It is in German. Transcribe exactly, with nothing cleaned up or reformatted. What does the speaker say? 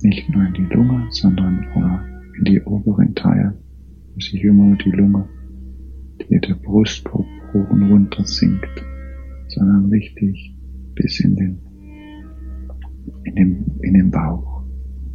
nicht nur in die Lunge, sondern oder in die oberen Teile, wo sich immer die Lunge, die der Brustkorb hoch und runter sinkt, sondern richtig bis in den, in den, in den Bauch.